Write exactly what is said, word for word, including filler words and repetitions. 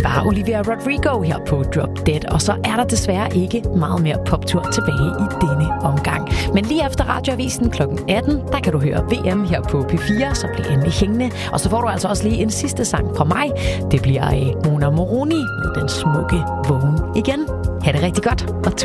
var Olivia Rodrigo her på Drop Dead, og så er der desværre ikke meget mere poptur tilbage i denne omgang. Men lige efter Radioavisen klokken atten, der kan du høre V M her på P fire, så bliv endelig hængende. Og så får du altså også lige en sidste sang fra mig. Det bliver Mona Moroni med Den Smukke Vågen igen. Ha' det rigtig godt, og